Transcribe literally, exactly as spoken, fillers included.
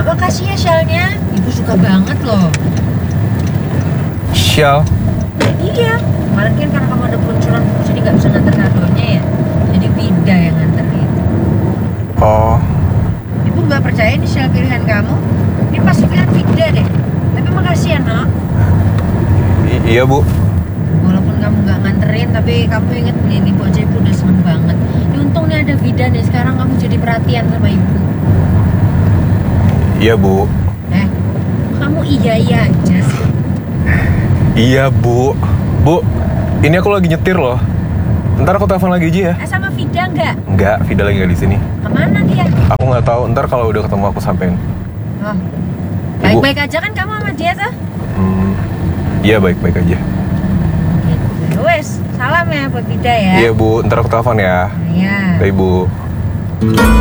Makasih ya shellnya, ibu suka banget loh. Shell? Iya, kemarin kan karena kamu ada peluncuran jadi nggak bisa nganter kadonya ya. Jadi Vida yang nganterin. Oh. Ibu nggak percaya ini shell pilihan kamu? Ini pasti pilihan Vida deh. Tapi makasih ya nak. I- iya bu. Walaupun kamu nggak nganterin, tapi kamu inget nih, ibu aja ibu udah seneng banget. Ini untung nih ada Vida nih, sekarang kamu jadi perhatian sama ibu. Iya bu. Eh, kamu iya-iya aja sih. Iya bu. Bu, ini aku lagi nyetir loh. Ntar aku telepon lagi aja ya. Eh, sama Vida nggak? Enggak, Vida lagi nggak di sini. Kemana dia? Aku nggak tahu. Ntar kalau udah ketemu aku sampein. Oh, baik-baik aja kan kamu sama dia tuh? Hmm, iya baik-baik aja. Gitu. Wes, salam ya buat Vida ya. Iya bu, ntar aku telepon ya. Iya. Bye bu.